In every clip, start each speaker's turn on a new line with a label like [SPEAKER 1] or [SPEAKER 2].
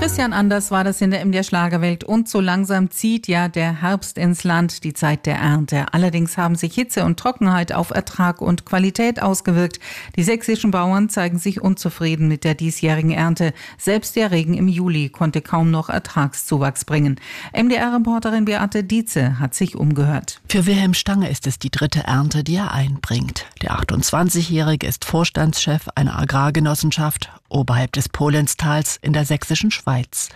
[SPEAKER 1] Christian Anders war das in der MDR Schlagerwelt. Und so langsam zieht ja der Herbst ins Land, die Zeit der Ernte. Allerdings haben sich Hitze und Trockenheit auf Ertrag und Qualität ausgewirkt. Die sächsischen Bauern zeigen sich unzufrieden mit der diesjährigen Ernte. Selbst der Regen im Juli konnte kaum noch Ertragszuwachs bringen. MDR-Reporterin Beate Dietze hat sich umgehört.
[SPEAKER 2] Für Wilhelm Stange ist es die 3. Ernte, die er einbringt. Der 28-Jährige ist Vorstandschef einer Agrargenossenschaft oberhalb des Polenstals in der sächsischen Schweiz.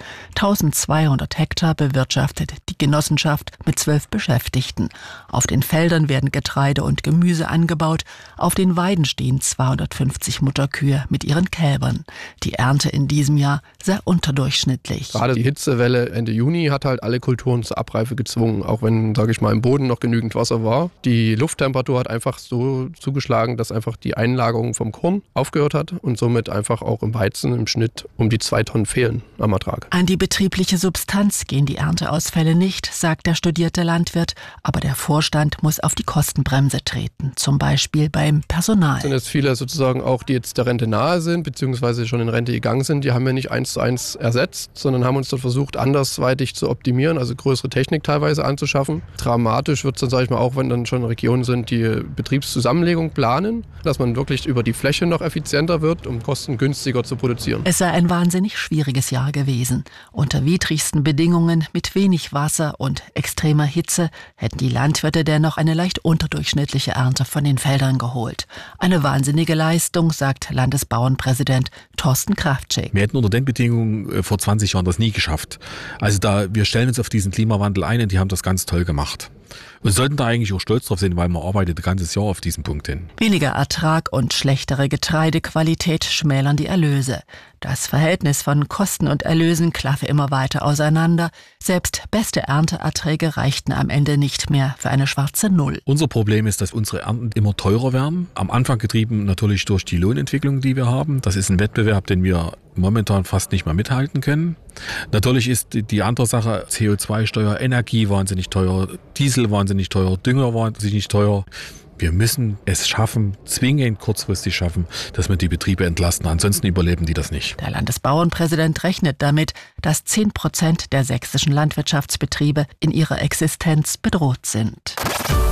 [SPEAKER 2] 1200 Hektar bewirtschaftet die Genossenschaft mit 12 Beschäftigten. Auf den Feldern werden Getreide und Gemüse angebaut. Auf den Weiden stehen 250 Mutterkühe mit ihren Kälbern. Die Ernte in diesem Jahr sehr unterdurchschnittlich.
[SPEAKER 3] Gerade die Hitzewelle Ende Juni hat halt alle Kulturen zur Abreife gezwungen, auch wenn, sage ich mal, im Boden noch genügend Wasser war. Die Lufttemperatur hat einfach so zugeschlagen, dass einfach die Einlagerung vom Korn aufgehört hat und somit einfach auch im Weizen im Schnitt um die 2 Tonnen fehlen am Ertrag.
[SPEAKER 2] An die betriebliche Substanz gehen die Ernteausfälle nicht, sagt der studierte Landwirt. Aber der Vorstand muss auf die Kostenbremse treten, zum Beispiel beim Personal.
[SPEAKER 3] Es sind jetzt viele sozusagen auch, die jetzt der Rente nahe sind, beziehungsweise schon in Rente gegangen sind, die haben wir nicht 1:1 ersetzt, sondern haben uns dort versucht, andersweitig zu optimieren, also größere Technik teilweise anzuschaffen. Dramatisch wird es dann, sage ich mal, auch wenn dann schon Regionen sind, die Betriebszusammenlegung planen, dass man wirklich über die Fläche noch effizienter wird, um kostengünstiger zu produzieren.
[SPEAKER 2] Es sei ein wahnsinnig schwieriges Jahr gewesen. Unter widrigsten Bedingungen mit wenig Wasser und extremer Hitze hätten die Landwirte dennoch eine leicht unterdurchschnittliche Ernte von den Feldern geholt. Eine wahnsinnige Leistung, sagt Landesbauernpräsident Thorsten Kraftschick.
[SPEAKER 4] Wir hätten unter den Bedingungen vor 20 Jahren das nie geschafft. Also wir stellen uns auf diesen Klimawandel ein und die haben das ganz toll gemacht. Wir sollten da eigentlich auch stolz drauf sein, weil man arbeitet ein ganzes Jahr auf diesen Punkt hin.
[SPEAKER 2] Weniger Ertrag und schlechtere Getreidequalität schmälern die Erlöse. Das Verhältnis von Kosten und Erlösen klaffe immer weiter auseinander. Selbst beste Ernteerträge reichten am Ende nicht mehr für eine schwarze Null.
[SPEAKER 4] Unser Problem ist, dass unsere Ernten immer teurer werden. Am Anfang getrieben natürlich durch die Lohnentwicklung, die wir haben. Das ist ein Wettbewerb, den wir momentan fast nicht mehr mithalten können. Natürlich ist die andere Sache, CO2-Steuer, Energie wahnsinnig teuer, Diesel wahnsinnig teuer, Dünger wahnsinnig teuer. Wir müssen es schaffen, zwingend kurzfristig schaffen, dass wir die Betriebe entlasten. Ansonsten überleben die das nicht.
[SPEAKER 2] Der Landesbauernpräsident rechnet damit, dass 10% der sächsischen Landwirtschaftsbetriebe in ihrer Existenz bedroht sind.